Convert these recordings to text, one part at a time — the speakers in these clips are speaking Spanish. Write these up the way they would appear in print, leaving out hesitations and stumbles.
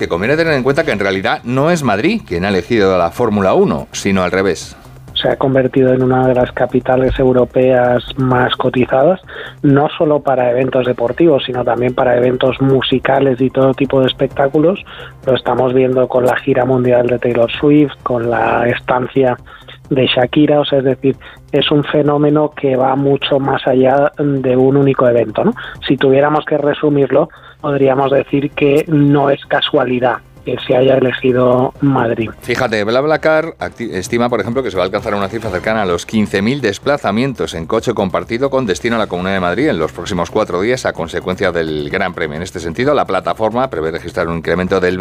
que conviene tener en cuenta que en realidad no es Madrid quien ha elegido la Fórmula 1, sino al revés. Se ha convertido en una de las capitales europeas más cotizadas, no solo para eventos deportivos, sino también para eventos musicales y todo tipo de espectáculos. Lo estamos viendo con la gira mundial de Taylor Swift, con la estancia de Shakira, es decir, es un fenómeno que va mucho más allá de un único evento, ¿no? Si tuviéramos que resumirlo, podríamos decir que no es casualidad que se haya elegido Madrid. Fíjate, BlaBlaCar estima, por ejemplo, que se va a alcanzar una cifra cercana a los 15.000 desplazamientos en coche compartido con destino a la Comunidad de Madrid en los próximos 4 días a consecuencia del Gran Premio. En este sentido, la plataforma prevé registrar un incremento del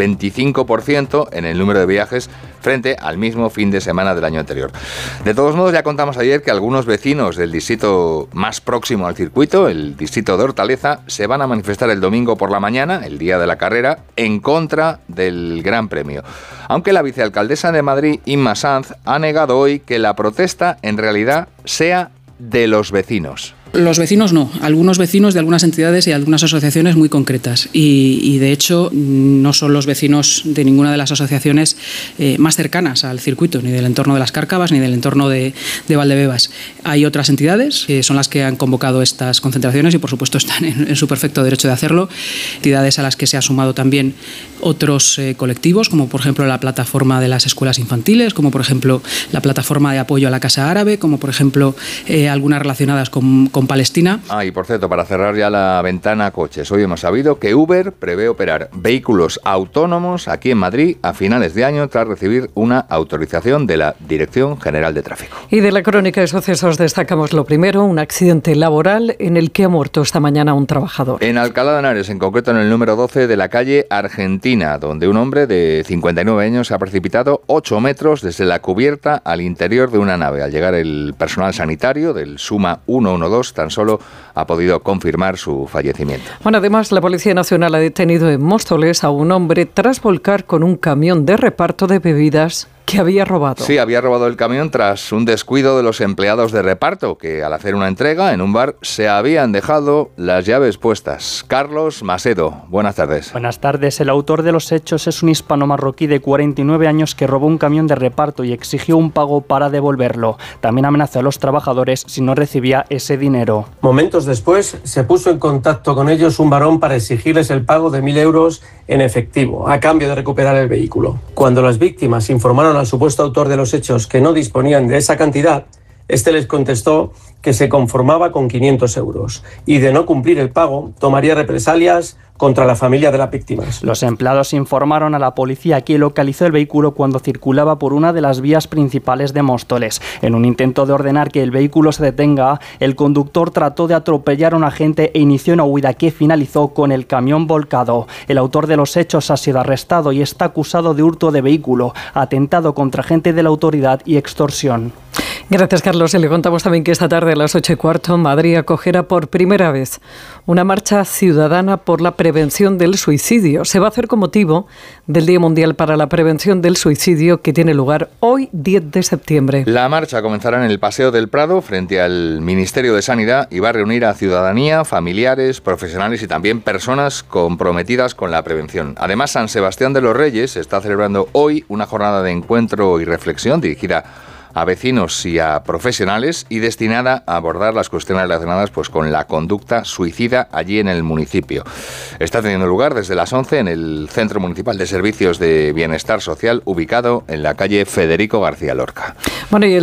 25% en el número de viajes frente al mismo fin de semana del año anterior. De todos modos, ya contamos ayer que algunos vecinos del distrito más próximo al circuito, el distrito de Hortaleza, se van a manifestar el domingo por la mañana, el día de la carrera, en contra del Gran Premio. Aunque la vicealcaldesa de Madrid, Inma Sanz, ha negado hoy que la protesta en realidad sea de los vecinos. Los vecinos no, algunos vecinos de algunas entidades y algunas asociaciones muy concretas y de hecho no son los vecinos de ninguna de las asociaciones más cercanas al circuito, ni del entorno de las Cárcavas ni del entorno de Valdebebas. Hay otras entidades que son las que han convocado estas concentraciones y por supuesto están en su perfecto derecho de hacerlo, entidades a las que se han sumado también otros colectivos, como por ejemplo la plataforma de las escuelas infantiles, como por ejemplo la plataforma de apoyo a la Casa Árabe, como por ejemplo algunas relacionadas con Palestina. Y por cierto, para cerrar ya la ventana coches, hoy hemos sabido que Uber prevé operar vehículos autónomos aquí en Madrid a finales de año tras recibir una autorización de la Dirección General de Tráfico. Y de la crónica de sucesos destacamos lo primero, un accidente laboral en el que ha muerto esta mañana un trabajador. En Alcalá de Henares, en concreto en el número 12 de la calle Argentina, donde un hombre de 59 años se ha precipitado 8 metros desde la cubierta al interior de una nave. Al llegar el personal sanitario del SUMA 112, tan solo ha podido confirmar su fallecimiento. Bueno, además, la Policía Nacional ha detenido en Móstoles a un hombre tras volcar con un camión de reparto de bebidas que había robado. Sí, había robado el camión tras un descuido de los empleados de reparto, que al hacer una entrega en un bar se habían dejado las llaves puestas. Carlos Macedo, buenas tardes. Buenas tardes. El autor de los hechos es un hispano-marroquí de 49 años que robó un camión de reparto y exigió un pago para devolverlo. También amenazó a los trabajadores si no recibía ese dinero. Momentos después, se puso en contacto con ellos un varón para exigirles el pago de 1.000 euros en efectivo, a cambio de recuperar el vehículo. Cuando las víctimas informaron al supuesto autor de los hechos que no disponían de esa cantidad, este les contestó que se conformaba con 500 euros y de no cumplir el pago tomaría represalias contra la familia de las víctimas. Los empleados informaron a la policía que localizó el vehículo cuando circulaba por una de las vías principales de Móstoles. En un intento de ordenar que el vehículo se detenga, el conductor trató de atropellar a un agente e inició una huida que finalizó con el camión volcado. El autor de los hechos ha sido arrestado y está acusado de hurto de vehículo, atentado contra agente de la autoridad y extorsión. Gracias, Carlos. Y le contamos también que esta tarde a las 8:15 Madrid acogerá por primera vez una marcha ciudadana por la prevención del suicidio. Se va a hacer con motivo del Día Mundial para la Prevención del Suicidio que tiene lugar hoy, 10 de septiembre. La marcha comenzará en el Paseo del Prado frente al Ministerio de Sanidad y va a reunir a ciudadanía, familiares, profesionales y también personas comprometidas con la prevención. Además, San Sebastián de los Reyes está celebrando hoy una jornada de encuentro y reflexión dirigida a vecinos y a profesionales y destinada a abordar las cuestiones relacionadas con la conducta suicida allí en el municipio. Está teniendo lugar desde las 11 en el Centro Municipal de Servicios de Bienestar Social, ubicado en la calle Federico García Lorca. Bueno, y en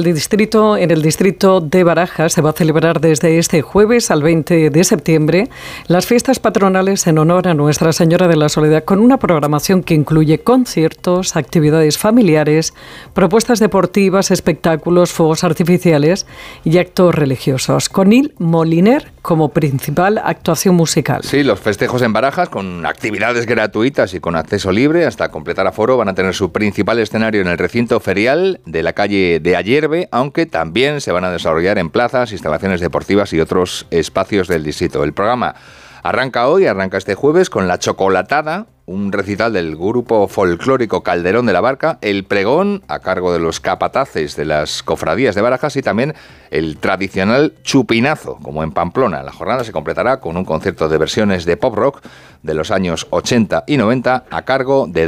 el distrito de Barajas se va a celebrar desde este jueves al 20 de septiembre las fiestas patronales en honor a Nuestra Señora de la Soledad, con una programación que incluye conciertos, actividades familiares, propuestas deportivas, espectáculos, fuegos artificiales y actos religiosos, con Il Moliner como principal actuación musical. Sí, los festejos en Barajas, con actividades gratuitas y con acceso libre hasta completar aforo, van a tener su principal escenario en el recinto ferial de la calle de Ayerbe, aunque también se van a desarrollar en plazas, instalaciones deportivas y otros espacios del distrito. El programa arranca este jueves con la chocolatada, un recital del grupo folclórico Calderón de la Barca, el pregón a cargo de los capataces de las cofradías de Barajas y también el tradicional chupinazo, como en Pamplona. La jornada se completará con un concierto de versiones de pop rock de los años 80 y 90 a cargo de